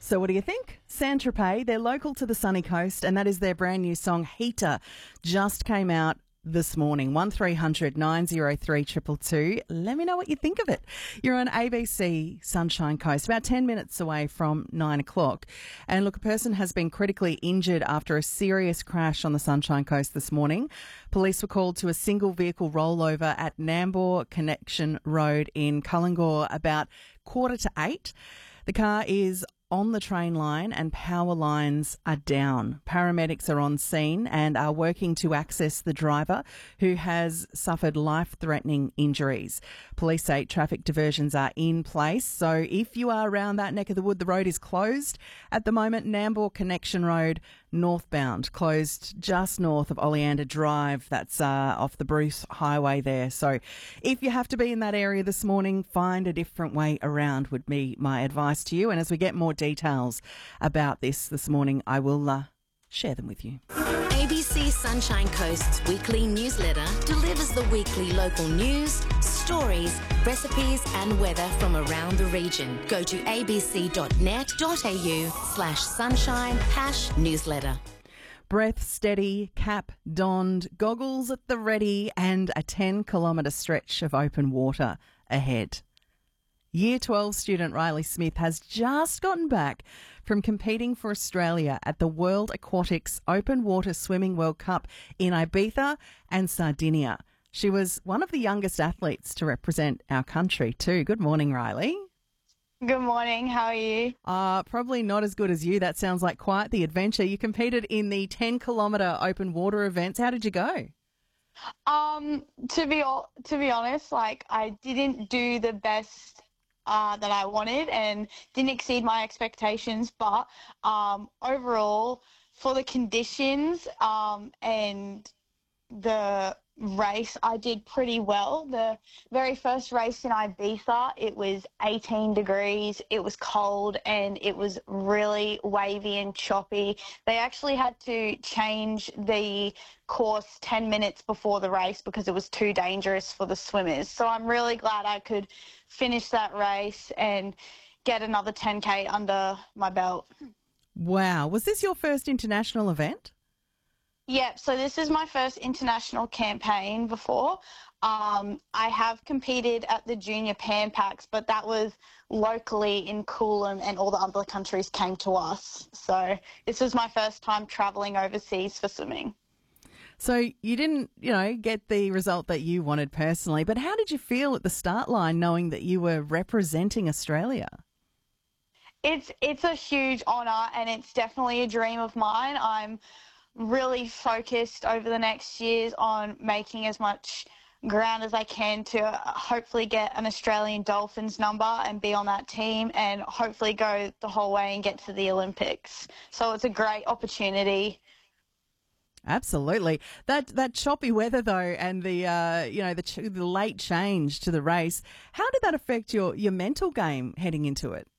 So what do you think? Saint-Tropez, they're local to the sunny coast, and that is their brand new song, Heater, just came out this morning. 1300 903 222. Let me know what you think of it. You're on ABC Sunshine Coast, about 10 minutes away from 9 o'clock. And look, a person has been critically injured after a serious crash on the Sunshine Coast this morning. Police were called to a single vehicle rollover at Nambour Connection Road in Kulingor about 7:45. The car is on the train line and power lines are down. Paramedics are on scene and are working to access the driver who has suffered life-threatening injuries. Police say traffic diversions are in place, so if you are around that neck of the wood, the road is closed. At the moment, Nambour Connection Road northbound, closed just north of Oleander Drive. That's off the Bruce Highway there. So if you have to be in that area this morning, find a different way around would be my advice to you. And as we get more details about this morning, I will share them with you. ABC Sunshine Coast's weekly newsletter delivers the weekly local news, stories, recipes and weather from around the region. Go to abc.net.au/sunshine-newsletter. Breath steady, cap donned, goggles at the ready and a 10-kilometre stretch of open water ahead. Year 12 student Riley Smith has just gotten back from competing for Australia at the World Aquatics Open Water Swimming World Cup in Ibiza and Sardinia. She was one of the youngest athletes to represent our country too. Good morning, Riley. Good morning. How are you? Probably not as good as you. That sounds like quite the adventure. You competed in the 10-kilometre open water events. How did you go? To be honest, I didn't do the best that I wanted and didn't exceed my expectations. But overall, for the conditions and the race, I did pretty well. The very first race in Ibiza, it was 18 degrees, it was cold and it was really wavy and choppy. They actually had to change the course 10 minutes before the race because it was too dangerous for the swimmers. So I'm really glad I could finish that race and get another 10K under my belt. Wow. Was this your first international event? Yep, so this is my first international campaign before. I have competed at the Junior Pan Packs, but that was locally in Coolum and all the other countries came to us. So this was my first time travelling overseas for swimming. So you didn't, get the result that you wanted personally, but how did you feel at the start line knowing that you were representing Australia? It's a huge honour and it's definitely a dream of mine. I'm really focused over the next years on making as much ground as I can to hopefully get an Australian Dolphins number and be on that team and hopefully go the whole way and get to the Olympics. So it's a great opportunity. Absolutely. That choppy weather though, and the the late change to the race, how did that affect your mental game heading into it?